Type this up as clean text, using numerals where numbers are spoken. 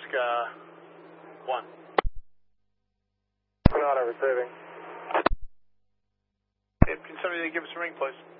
1. Not receiving. Can somebody give us a ring, please?